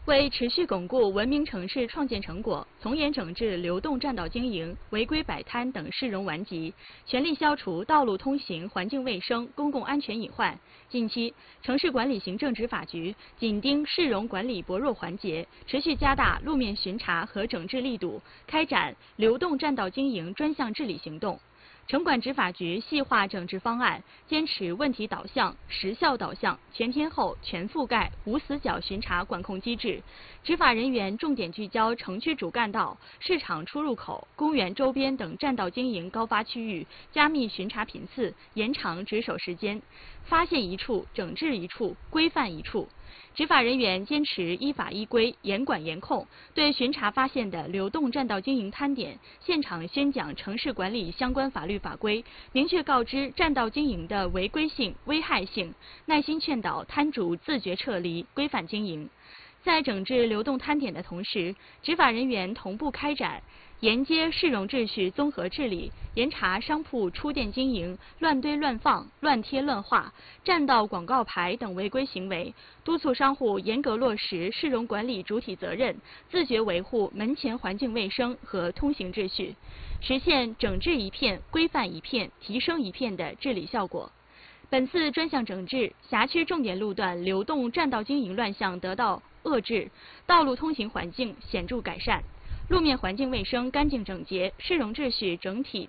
为持续巩固文明城市创建成果，从严整治流动占道经营、违规摆摊等市容顽疾，全力消除道路通行、环境卫生、公共安全隐患。近期，城市管理行政执法局紧盯市容管理薄弱环节，持续加大路面巡查和整治力度，开展流动占道经营专项治理行动。城管执法局细化整治方案，坚持问题导向、实效导向、全天候、全覆盖、无死角巡查管控机制。执法人员重点聚焦城区主干道、市场出入口、公园周边等占道经营高发区域，加密巡查频次，延长值守时间，发现一处整治一处，规范一处。执法人员坚持依法依规、严管严控，对巡查发现的流动占道经营摊点，现场宣讲城市管理相关法律法规，明确告知占道经营的违规性、危害性，耐心劝导摊主自觉撤离，规范经营。在整治流动摊点的同时，执法人员同步开展沿街市容秩序综合治理，严查商铺出店经营、乱堆乱放、乱贴乱画、占道广告牌等违规行为，督促商户严格落实市容管理主体责任，自觉维护门前环境卫生和通行秩序，实现整治一片、规范一片、提升一片的治理效果。本次专项整治，辖区重点路段流动占道经营乱象得到遏制，道路通行环境显著改善，路面环境卫生干净整洁，市容秩序整体